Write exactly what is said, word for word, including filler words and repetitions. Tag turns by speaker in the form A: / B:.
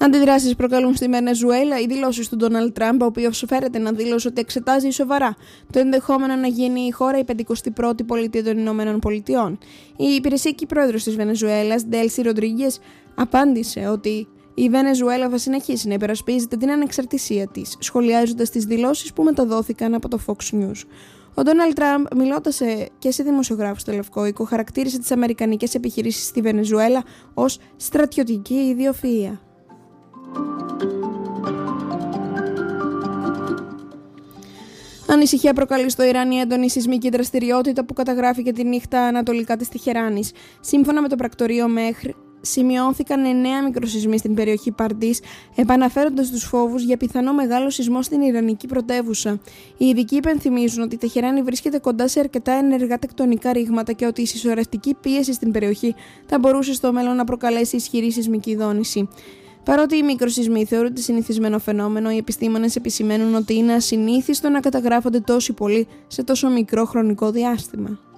A: Αντιδράσεις προκαλούν στη Βενεζουέλα οι δηλώσεις του Ντόναλντ Τραμπ, ο οποίος φέρεται να δήλωσε ότι εξετάζει σοβαρά το ενδεχόμενο να γίνει η χώρα η πενηκοστή πρώτη πολιτεία των Ηνωμένων Πολιτειών. Η υπηρεσιακή πρόεδρος της Βενεζουέλας, Ντέλσι Ροντρίγκες, απάντησε ότι η Βενεζουέλα θα συνεχίσει να υπερασπίζεται την ανεξαρτησία της, σχολιάζοντας τις δηλώσεις που μεταδόθηκαν από το Fox News. Ο Ντόναλντ Τραμπ, μιλώντας και σε δημοσιογράφους στο Λευκό Οίκο, χαρακτήρισε τις αμερικανικές επιχειρήσεις στη Βενεζουέλα ως στρατιωτική ιδιοφυΐα. Ανησυχία προκαλεί στο Ιράν η έντονη σεισμική δραστηριότητα που καταγράφηκε τη νύχτα ανατολικά της Τεχεράνης. Σύμφωνα με το πρακτορείο Μεχρ, σημειώθηκαν εννέα μικροσεισμοί στην περιοχή Παρντής, επαναφέροντας τους φόβους για πιθανό μεγάλο σεισμό στην Ιρανική πρωτεύουσα. Οι ειδικοί υπενθυμίζουν ότι η Τεχεράνη βρίσκεται κοντά σε αρκετά ενεργά τεκτονικά ρήγματα και ότι η συσσωρευτική πίεση στην περιοχή θα μπορούσε στο μέλλον να προκαλέσει ισχυρή σεισμική δόνηση. Παρότι οι μικροσεισμοί θεωρούνται συνηθισμένο φαινόμενο, οι επιστήμονες επισημαίνουν ότι είναι ασυνήθιστο να καταγράφονται τόσοι πολλοί σε τόσο μικρό χρονικό διάστημα.